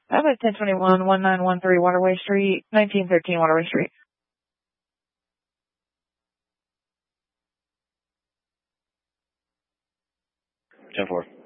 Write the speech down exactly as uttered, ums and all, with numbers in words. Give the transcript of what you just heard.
That was ten twenty-one, nineteen thirteen Waterway Street, nineteen thirteen Waterway Street. ten four.